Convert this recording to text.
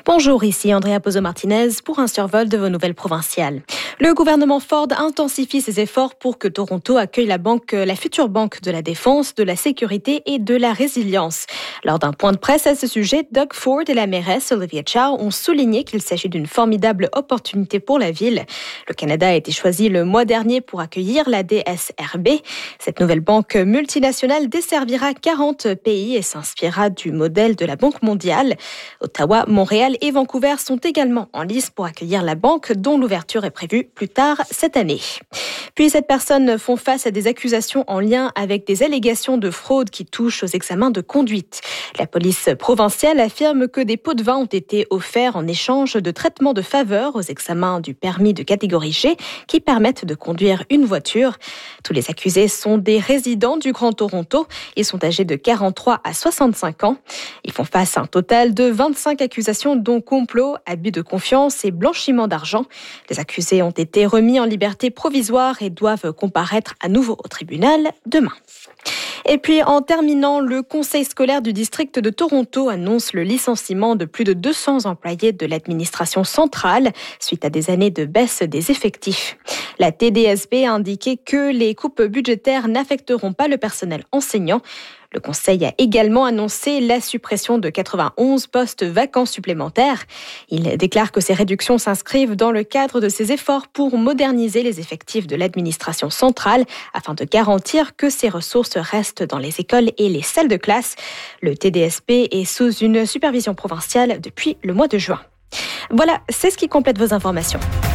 Bonjour, ici Andrea Pozo-Martinez pour un survol de vos nouvelles provinciales. Le gouvernement Ford intensifie ses efforts pour que Toronto accueille la future banque de la défense, de la sécurité et de la résilience. Lors d'un point de presse à ce sujet, Doug Ford et la mairesse Olivia Chow ont souligné qu'il s'agit d'une formidable opportunité pour la ville. Le Canada a été choisi le mois dernier pour accueillir la DSRB. Cette nouvelle banque multinationale desservira 40 pays et s'inspirera du modèle de la Banque mondiale. Ottawa, Montréal et Vancouver sont également en lice pour accueillir la banque dont l'ouverture est prévue plus tard cette année. Puis cette personne font face à des accusations en lien avec des allégations de fraude qui touchent aux examens de conduite. La police provinciale affirme que des pots de vin ont été offerts en échange de traitements de faveur aux examens du permis de catégorie G qui permettent de conduire une voiture. Tous les accusés sont des résidents du Grand Toronto. Ils sont âgés de 43 à 65 ans. Ils font face à un total de 25 accusations dont complot, abus de confiance et blanchiment d'argent. Les accusés ont été remis en liberté provisoire et doivent comparaître à nouveau au tribunal demain. Et puis, en terminant, le conseil scolaire du district de Toronto annonce le licenciement de plus de 200 employés de l'administration centrale suite à des années de baisse des effectifs. La TDSB a indiqué que les coupes budgétaires n'affecteront pas le personnel enseignant. Le Conseil a également annoncé la suppression de 91 postes vacants supplémentaires. Il déclare que ces réductions s'inscrivent dans le cadre de ses efforts pour moderniser les effectifs de l'administration centrale afin de garantir que ces ressources restent dans les écoles et les salles de classe. Le TDSB est sous une supervision provinciale depuis le mois de juin. Voilà, c'est ce qui complète vos informations.